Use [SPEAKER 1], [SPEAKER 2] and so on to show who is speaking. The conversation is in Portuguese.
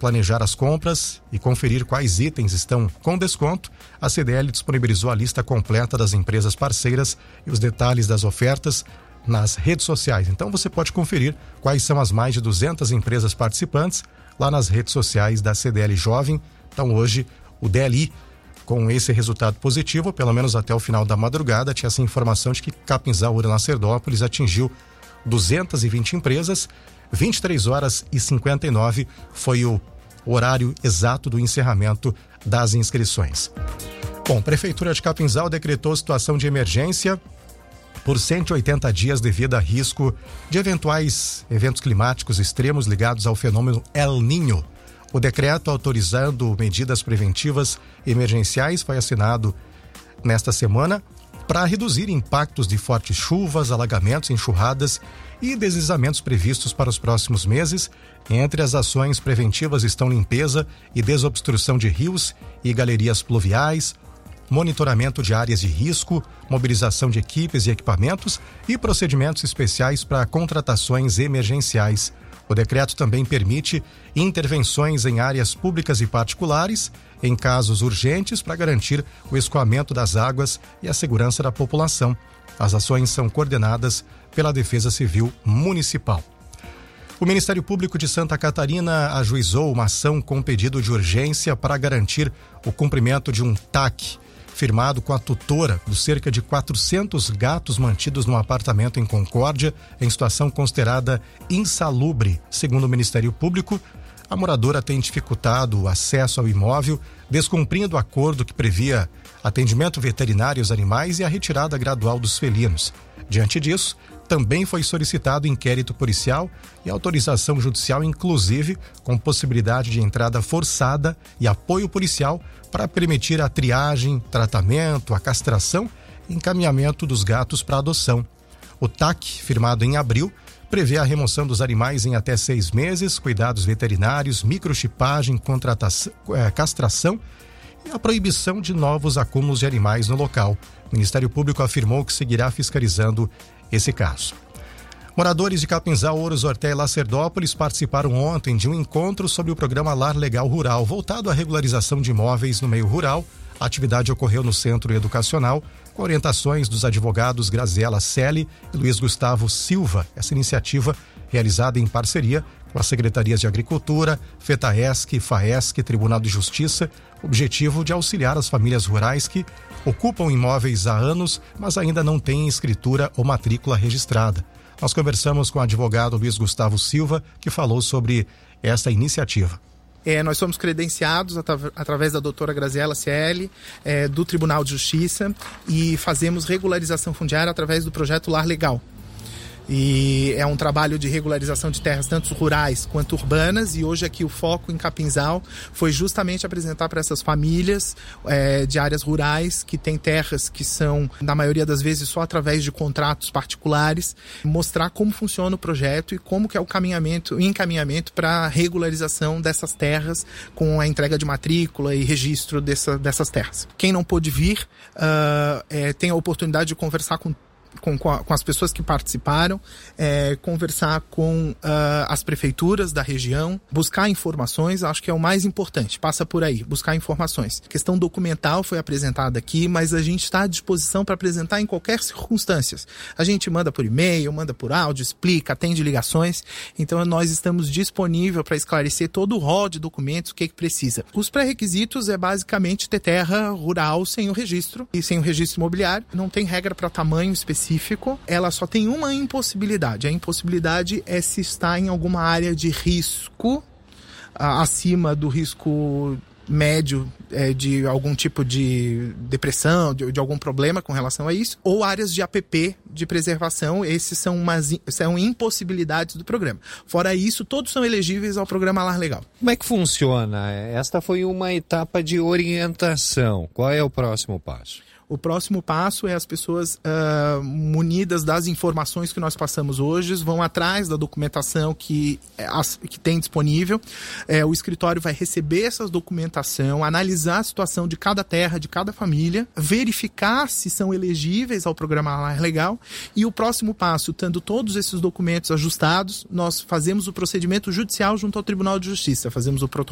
[SPEAKER 1] planejar as compras e conferir quais itens estão com desconto, a CDL disponibilizou a lista completa das empresas parceiras e os detalhes das ofertas nas redes sociais. Então você pode conferir quais são as mais de 200 empresas participantes lá nas redes sociais da CDL Jovem. Então hoje o DLI, com esse resultado positivo, pelo menos até o final da madrugada, tinha essa informação de que Capinzal Uranacerdópolis atingiu 220 empresas. 23 horas e 59 foi o horário exato do encerramento das inscrições. Bom, a Prefeitura de Capinzal decretou situação de emergência por 180 dias devido a risco de eventuais eventos climáticos extremos ligados ao fenômeno El Niño. O decreto autorizando medidas preventivas emergenciais foi assinado nesta semana para reduzir impactos de fortes chuvas, alagamentos, enxurradas e deslizamentos previstos para os próximos meses. Entre as ações preventivas estão limpeza e desobstrução de rios e galerias pluviais, monitoramento de áreas de risco, mobilização de equipes e equipamentos e procedimentos especiais para contratações emergenciais. O decreto também permite intervenções em áreas públicas e particulares, em casos urgentes, para garantir o escoamento das águas e a segurança da população. As ações são coordenadas pela Defesa Civil Municipal. O Ministério Público de Santa Catarina ajuizou uma ação com pedido de urgência para garantir o cumprimento de um TAC firmado com a tutora dos cerca de 400 gatos mantidos num apartamento em Concórdia, em situação considerada insalubre. Segundo o Ministério Público, a moradora tem dificultado o acesso ao imóvel, descumprindo o acordo que previa atendimento veterinário aos animais e a retirada gradual dos felinos. Diante disso, também foi solicitado inquérito policial e autorização judicial, inclusive com possibilidade de entrada forçada e apoio policial para permitir a triagem, tratamento, a castração e encaminhamento dos gatos para adoção. O TAC, firmado em abril, prevê a remoção dos animais em até 6 meses, cuidados veterinários, microchipagem, castração e a proibição de novos acúmulos de animais no local. O Ministério Público afirmou que seguirá fiscalizando esse caso. Moradores de Capinzal, Ouros, Orté e Lacerdópolis participaram ontem de um encontro sobre o programa Lar Legal Rural, voltado à regularização de imóveis no meio rural. A atividade ocorreu no Centro Educacional, com orientações dos advogados Graziela Selle e Luiz Gustavo Silva. Essa iniciativa, realizada em parceria com as Secretarias de Agricultura, FETAESC, FAESC, Tribunal de Justiça, objetivo de auxiliar as famílias rurais que ocupam imóveis há anos, mas ainda não têm escritura ou matrícula registrada. Nós conversamos com o advogado Luiz Gustavo Silva, que falou sobre esta iniciativa.
[SPEAKER 2] Nós somos credenciados através da doutora Graziela Selle, do Tribunal de Justiça, e fazemos regularização fundiária através do projeto Lar Legal. E é um trabalho de regularização de terras tanto rurais quanto urbanas, e hoje aqui o foco em Capinzal foi justamente apresentar para essas famílias de áreas rurais que têm terras que são, na maioria das vezes, só através de contratos particulares, mostrar como funciona o projeto e como que é o encaminhamento para a regularização dessas terras com a entrega de matrícula e registro dessas terras. Quem não pôde vir tem a oportunidade de conversar com as pessoas que participaram, conversar com as prefeituras da região, buscar informações. Acho que é o mais importante, passa por aí, buscar informações. A questão documental foi apresentada aqui, mas a gente está à disposição para apresentar em qualquer circunstância. A gente manda por e-mail, manda por áudio, explica, atende ligações, então nós estamos disponíveis para esclarecer todo o rol de documentos, o que precisa. Os pré-requisitos é basicamente ter terra rural sem o registro e sem o registro imobiliário, não tem regra para tamanho específico. Ela só tem uma impossibilidade. A impossibilidade é se está em alguma área de risco, acima do risco médio de algum tipo de depressão, de algum problema com relação a isso, ou áreas de APP de preservação. Esses são impossibilidades do programa. Fora isso, todos são elegíveis ao programa Lar Legal.
[SPEAKER 3] Como é que funciona? Esta foi uma etapa de orientação. Qual é o próximo passo?
[SPEAKER 2] O próximo passo é as pessoas munidas das informações que nós passamos hoje, vão atrás da documentação que tem disponível. O escritório vai receber essa documentação, analisar a situação de cada terra, de cada família, verificar se são elegíveis ao programa Lar Legal, e o próximo passo, tendo todos esses documentos ajustados, nós fazemos o procedimento judicial junto ao Tribunal de Justiça, fazemos o protocolo